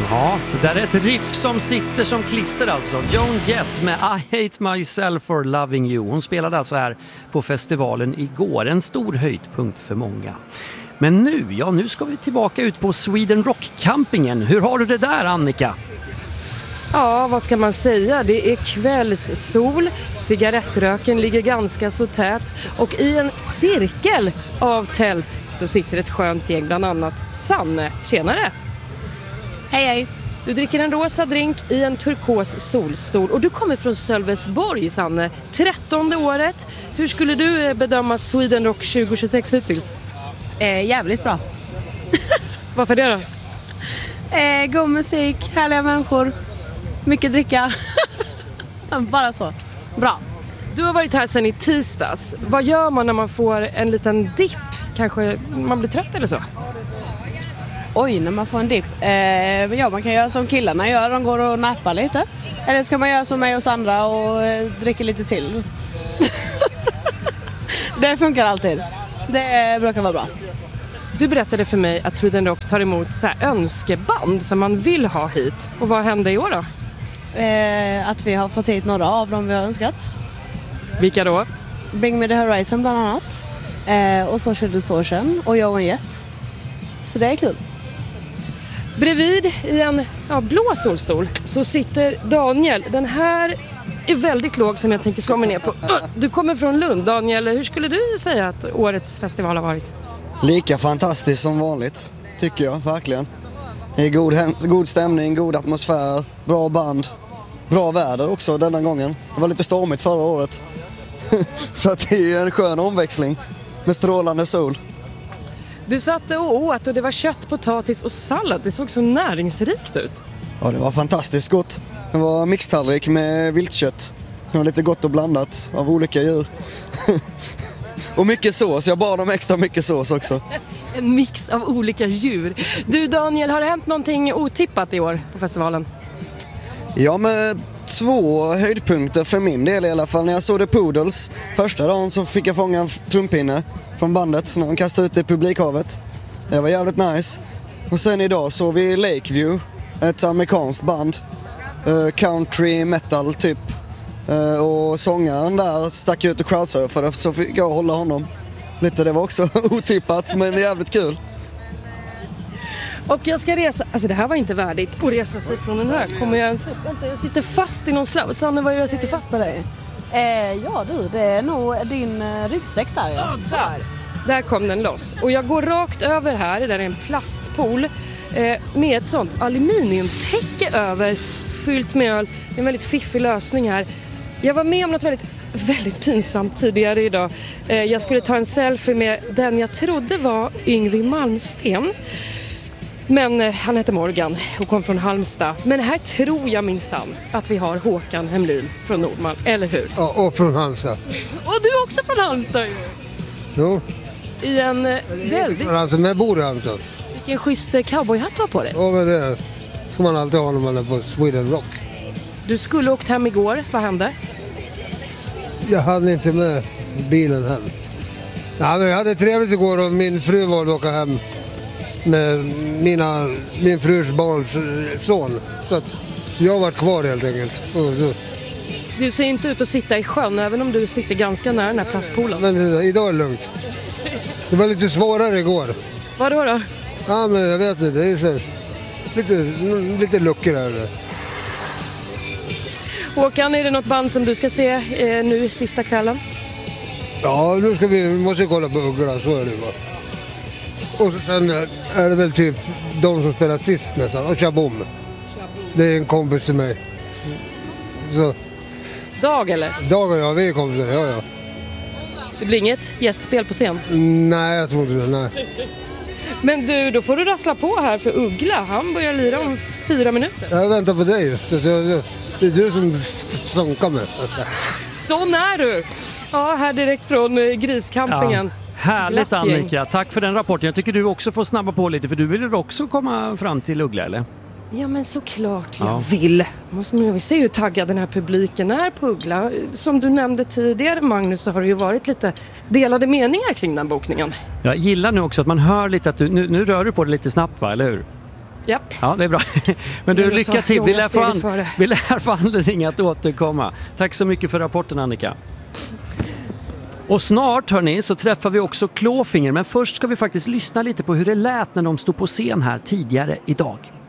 Ja, det där är ett riff som sitter som klister alltså. Joan Jett med I Hate Myself for Loving You. Hon spelade alltså här på festivalen igår. En stor höjdpunkt för många. Men nu ska vi tillbaka ut på Sweden Rock-campingen. Hur har du det där, Annika? Ja, vad ska man säga? Det är kvällssol, cigarettröken ligger ganska så tät och i en cirkel av tält så sitter ett skönt gäng, bland annat Sanne. Tjenare! Hej hej! Du dricker en rosa drink i en turkos solstol och du kommer från Sölvesborg, Sanne. 13:e året. Hur skulle du bedöma Sweden Rock 2026 hittills? Jävligt bra. Varför det då? God musik, härliga människor, mycket dricka. Bara så. Bra. Du har varit här sedan i tisdags. Vad gör man när man får en liten dipp? Kanske man blir trött eller så? Oj, när man får en dipp. Ja, man kan göra som killarna gör, de går och nappar lite. Eller ska man göra som mig och Sandra och dricka lite till. Det funkar alltid. Det brukar vara bra. Du berättade för mig att Sweden Rock tar emot så här önskeband som man vill ha hit. Och vad hände i år då? Att vi har fått hit några av dem vi har önskat. Vilka då? Bring Me The Horizon bland annat. Och Social Distortion och Joan Jett. Så det är kul. Bredvid i en blå solstol så sitter Daniel. Den här är väldigt låg som jag tänker slå mig ner på. Du kommer från Lund, Daniel. Hur skulle du säga att årets festival har varit? Lika fantastiskt som vanligt, tycker jag, verkligen. Det är god stämning, god atmosfär, bra band, bra väder också denna gången. Det var lite stormigt förra året. Så att det är en skön omväxling med strålande sol. Du satt och åt och det var kött, potatis och sallad. Det såg så näringsrikt ut. Ja, det var fantastiskt gott. Det var mixtallrik med viltkött. Det var lite gott och blandat av olika djur. Och mycket sås, jag bad om extra mycket sås också. En mix av olika djur. Du Daniel, har det hänt någonting otippat i år på festivalen? Ja, med 2 höjdpunkter för min del i alla fall. När jag såg The Poodles första dagen så fick jag fånga en trumpinne från bandet när de kastade ut i publikhavet. Det var jävligt nice. Och sen idag såg vi Lakeview, ett amerikanskt band. Country metal typ. Och sångaren där stack ut och crowdsurfade, så fick jag hålla honom lite. Det var också otippat, men jävligt kul. Och jag ska resa, alltså det här var inte värdigt att resa sig från en hög. Kommer jag ens upp? Vänta, jag sitter fast i någon slav. Sanne, vad är det jag sitter fast med dig? Ja du, det är nog din ryggsäck där. Ja. Där kom den loss. Och jag går rakt över här, där är en plastpool med ett sånt aluminiumtäcke över, fyllt med öl. Det är en väldigt fiffig lösning här. Jag var med om något väldigt pinsamt tidigare idag. Jag skulle ta en selfie med den jag trodde var Yngwie Malmsteen. Men han heter Morgan och kom från Halmstad. Men här tror jag minsann att vi har Håkan Hemlin från Nordman, eller hur? Ja, och från Halmstad. Och du är också från Halmstad ju. Jo. I en väldigt... Alltså, men jag bor i Halmstad. Vilken schysst cowboyhatt du har på dig. Ja, men det ska man alltid ha när man är på Sweden Rock. Du skulle åkt hem igår, vad hände? Jag hade inte med bilen hem. Ja, men jag hade trevligt igår och min fru var att åka hem med min frus barns son. Så att jag var kvar helt enkelt. Du ser inte ut att sitta i sjön även om du sitter ganska nära den här plastpoolen. Men idag är det lugnt. Det var lite svårare igår. Vadå då? Ja, men jag vet inte. Det är så lite luckor här. Håkan, är det något band som du ska se nu sista kvällen? Ja, nu måste kolla på Uggla, så är det va. Och sen är det väl typ de som spelar sist nästan, och Shaboom. Det är en kompis till mig. Så. Dag eller? Dag och jag, vi är kompisar, ja. Det blir inget gästspel på scen? Nej, jag tror inte det, nej. Men du, då får du rassla på här för Uggla. Han börjar lira om 4 minuter. Jag väntar på dig. Det är du som sånkar mig. Sån är du! Ja, här direkt från Griscampingen. Ja, härligt Annika, tack för den rapporten. Jag tycker du också får snabba på lite, för du vill också komma fram till Uggla, eller? Ja, men såklart jag vill. Vi ser hur taggad den här publiken är på Uggla. Som du nämnde tidigare, Magnus, så har det ju varit lite delade meningar kring den bokningen. Jag gillar nu också att man hör lite att nu rör du på det lite snabbt, va, eller hur? Japp. Ja, det är bra. Men du, Jag lycka tar till. långa steget före. Vi lär få anledning att återkomma. Tack så mycket för rapporten, Annika. Och snart, hörni, så träffar vi också Clawfinger. Men först ska vi faktiskt lyssna lite på hur det lät när de stod på scen här tidigare idag.